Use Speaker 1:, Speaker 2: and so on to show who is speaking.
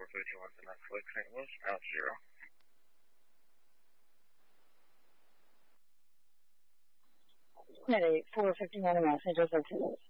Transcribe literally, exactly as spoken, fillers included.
Speaker 1: thirty-one to Netflix, Saint Louis, out zero.
Speaker 2: Net eight, four fifty-one in Los Angeles, Saint Louis.